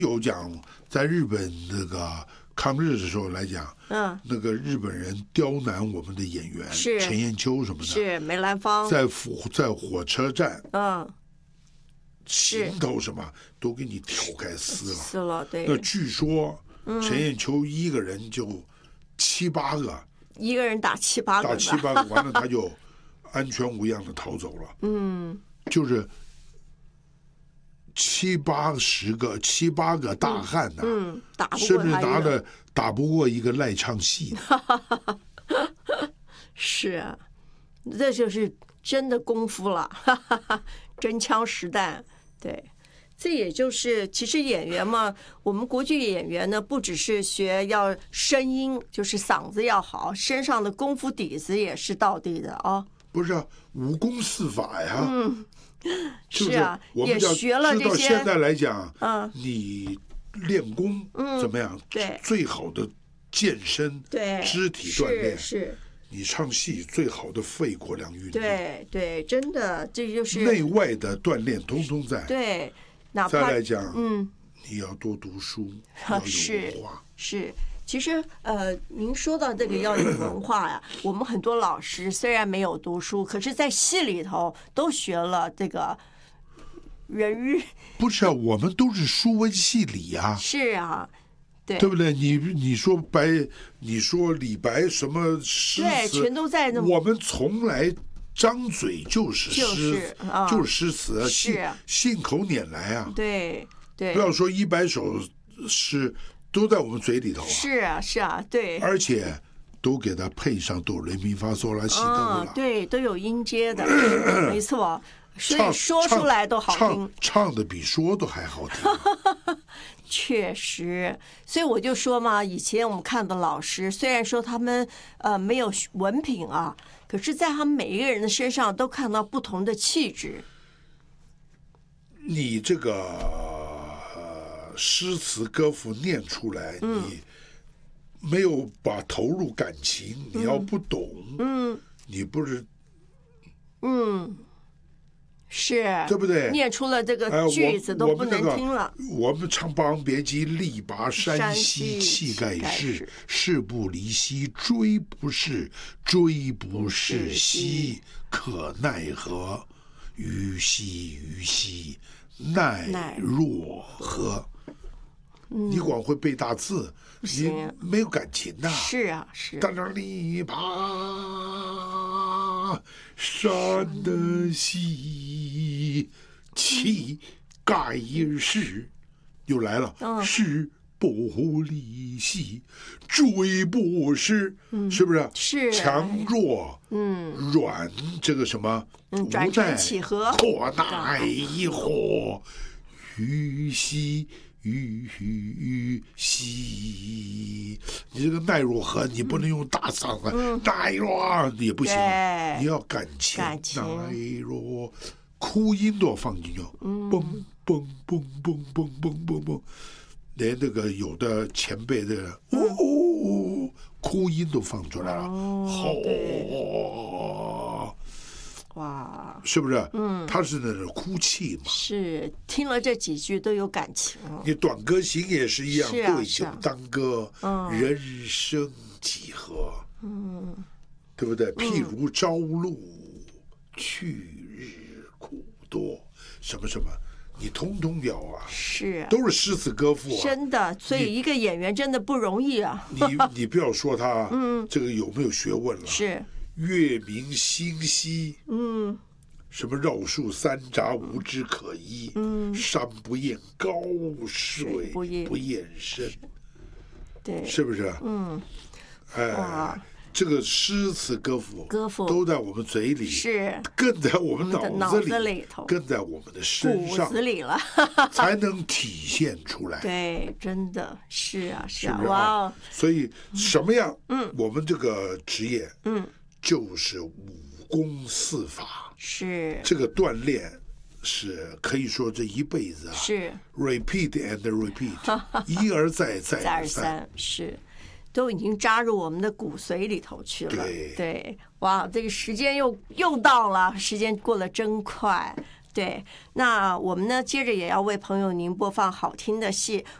有讲在日本那个抗日的时候来讲，那个日本人刁难我们的演员， 是陈彦秋什么的， 是梅兰芳， 在火车站， 是行头什么都给你挑开撕了， 对。 那据说陈彦秋一个人就7、8个， 一个人打7、8个， 打7、8个，完了他就安全无恙的逃走了。就是7、8个大汉呐，甚至打不过一个赖唱戏的。 是啊，这就是真的功夫了，真枪实弹。对，这也就是其实演员嘛，我们国剧演员呢，不只是学要声音，就是嗓子要好，身上的功夫底子也是到地的啊。 不是啊，武功4法呀。 是啊，也学了这些。 知道现在来讲，你练功怎么样？ 对， 最好的健身， 对， 肢体锻炼是。 你唱戏最好的肺活量运动， 对，真的，这就是内外的锻炼，通通在。 对，哪怕再来讲，你要多读书，要有文化。 是。其实，您说到这个要有文化呀，我们很多老师虽然没有读书，可是在戏里头都学了这个人日。 不是啊，我们都是书文戏理啊。 是啊。 对不对？你说你说李白什么诗词， 对，全都在那。 我们从来张嘴就是诗词，信口拈来啊。 对， 不要说100首诗都在我们嘴里头啊。 是啊，对。 而且都给它配上哆来咪发嗦拉西哆啦。 对，都有音阶的，没错。所以说出来都好听， 唱的比说都还好听。 确实，所以我就说嘛，以前我们看的老师，虽然说他们没有文凭啊，可是在他们每一个人的身上都看到不同的气质。 你这个诗词歌赋念出来，你没有把投入感情，你要不懂，你不是， 是， 对不对？ 念出了这个句子都不能听了。 我们唱《霸王别姬》，力拔山兮气盖世，势不离兮骓不逝，骓不逝兮可奈何，虞兮奈若何。你光会背大字，你没有感情呐。 是啊。 当然力拔山兮气盖世，又来了。势不离兮骓不逝，是不是？ 是。 强弱，软，这个什么， 转成起和， 或奈何，虞兮。你这个奈若何，你不能用大嗓子，奈若也不行，你要感情。奈若，哭音都要放进去，嘣嘣嘣嘣嘣嘣嘣嘣，连这个有的前辈的哭音都放出来了， 哇， 是不是？他是那种哭泣嘛。 是，听了这几句都有感情。 你短歌行也是一样，对酒当歌，人生几何？对不对？譬如朝露，去日苦多，什么什么，你通通要啊。 是， 都是诗词歌赋啊。 真的，所以一个演员真的不容易啊。 你不要说他，这个有没有学问了？ 是。 月明星稀，什么绕树三匝无枝可依，山不厌高水不厌深， 对， 是不是？这个诗词歌赋都在我们嘴里， 是更在我们脑子里头， 更在我们的身上， 骨子里了， 才能体现出来。 对，真的是啊， 是啊， 哇！ 所以什么样？我们这个职业，就是武功4法， 是这个锻炼，是可以说这一辈子啊， 是 repeat and repeat， 一而再，再而三， 是都已经扎入我们的骨髓里头去了。对，哇，这个时间又到了，时间过得真快。 对，那我们呢，接着也要为朋友您播放好听的戏。